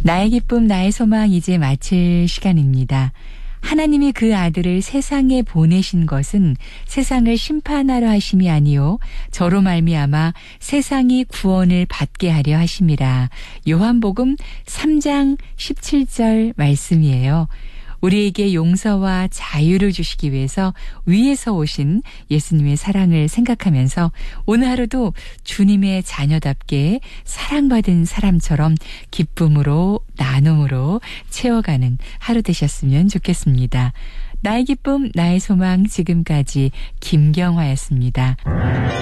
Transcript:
나의 기쁨 나의 소망 이제 마칠 시간입니다. 하나님이 그 아들을 세상에 보내신 것은 세상을 심판하려 하심이 아니요 저로 말미암아 세상이 구원을 받게 하려 하심이라. 요한복음 3장 17절 말씀이에요. 우리에게 용서와 자유를 주시기 위해서 위에서 오신 예수님의 사랑을 생각하면서 오늘 하루도 주님의 자녀답게 사랑받은 사람처럼 기쁨으로 나눔으로 채워가는 하루 되셨으면 좋겠습니다. 나의 기쁨 나의 소망 지금까지 김경화였습니다.